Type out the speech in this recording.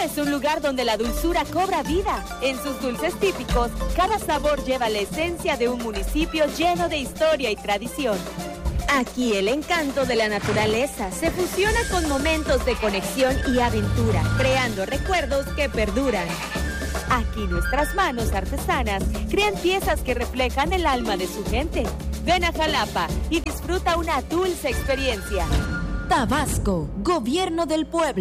Jalapa es un lugar donde la dulzura cobra vida. En sus dulces típicos, cada sabor lleva la esencia de un municipio lleno de historia y tradición. Aquí el encanto de la naturaleza se fusiona con momentos de conexión y aventura, creando recuerdos que perduran. Aquí nuestras manos artesanas crean piezas que reflejan el alma de su gente. Ven a Jalapa y disfruta una dulce experiencia. Tabasco, Gobierno del Pueblo.